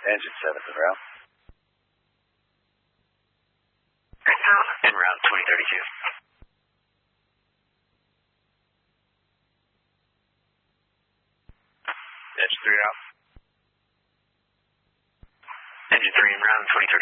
Engine 7 en route. En route 2032. Engine 3 out. Engine 3 en route 2032.